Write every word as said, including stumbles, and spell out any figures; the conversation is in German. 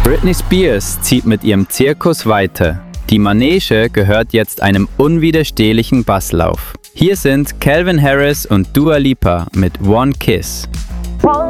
Britney Spears zieht mit ihrem Zirkus weiter. Die Manege gehört jetzt einem unwiderstehlichen Basslauf. Hier sind Calvin Harris und Dua Lipa mit One Kiss. One